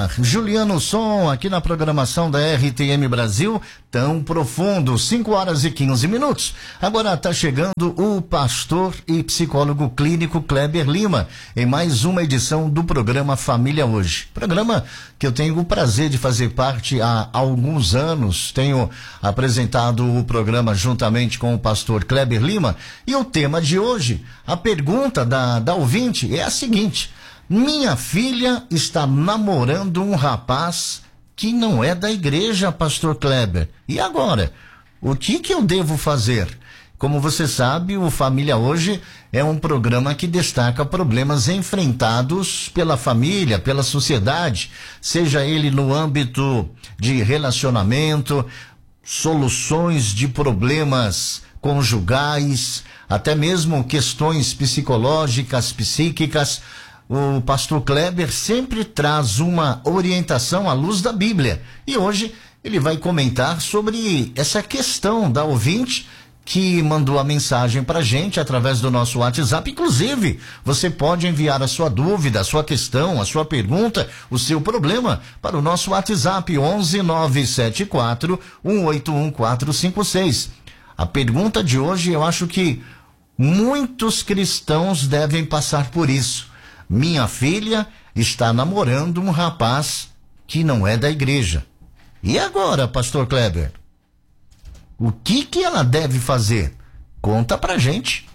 Juliano Som, aqui na programação da RTM Brasil, tão profundo, 5h15. Agora está chegando o pastor e psicólogo clínico Kleber Lima, em mais uma edição do programa Família Hoje. Programa que eu tenho o prazer de fazer parte há alguns anos. Tenho apresentado o programa juntamente com o pastor Kleber Lima. E o tema de hoje, a pergunta da ouvinte é a seguinte: minha filha está namorando um rapaz que não é da igreja, pastor Kleber. E agora? O que eu devo fazer? Como você sabe, o Família Hoje é um programa que destaca problemas enfrentados pela família, pela sociedade, seja ele no âmbito de relacionamento, soluções de problemas conjugais, até mesmo questões psicológicas, psíquicas. O pastor Kleber sempre traz uma orientação à luz da Bíblia. E hoje ele vai comentar sobre essa questão da ouvinte que mandou a mensagem pra gente através do nosso WhatsApp. Inclusive, você pode enviar a sua dúvida, a sua questão, a sua pergunta, o seu problema para o nosso WhatsApp 11 974 181 456. A pergunta de hoje, eu acho que muitos cristãos devem passar por isso. Minha filha está namorando um rapaz que não é da igreja. E agora, pastor Kleber? O que ela deve fazer? Conta pra gente.